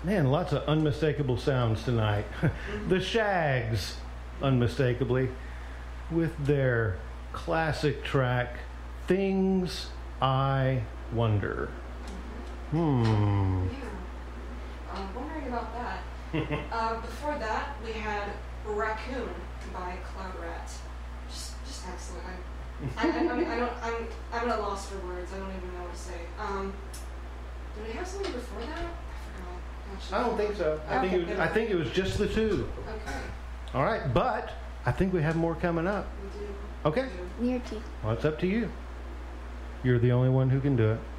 Man, lots of unmistakable sounds tonight. The Shags, unmistakably, with their classic track, Things I Wonder. Yeah. Wondering about that. Before that, we had Raccoon by Cloud Rat. Just excellent. I'm at a loss for words. I don't even know what to say. Did we have something before that? I forgot. Actually, I don't think so. I think it was just the two. Okay. All right, but I think we have more coming up. We do. Okay. We do. Near tea. Well, it's up to you. You're the only one who can do it.